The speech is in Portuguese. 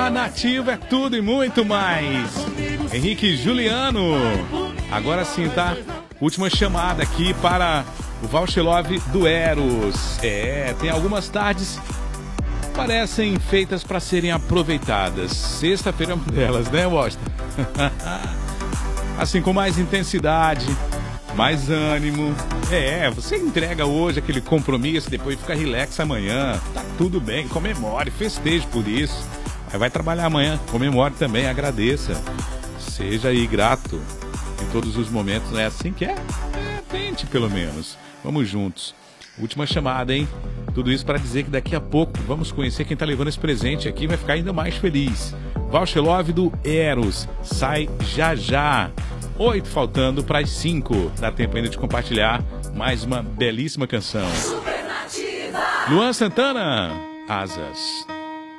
Na Nativa é tudo e muito mais. Henrique e Juliano. Agora sim, tá? Última chamada aqui para o Voucher Love do Eros. Tem algumas tardes parecem feitas para serem aproveitadas. Sexta-feira é uma delas, né, Washington? Assim, com mais intensidade, mais ânimo. Você entrega hoje aquele compromisso, depois fica relax amanhã. Tá tudo bem, comemore, festeje por isso. Aí vai trabalhar amanhã, comemore também, agradeça. Seja aí grato em todos os momentos, não é assim que é? Tente pelo menos. Vamos juntos. Última chamada, hein? Tudo isso para dizer que daqui a pouco vamos conhecer quem tá levando esse presente aqui, vai ficar ainda mais feliz. Voucher Love do Eros. Sai já já. 8 faltando para as 5. Dá tempo ainda de compartilhar mais uma belíssima canção. Luan Santana, Asas.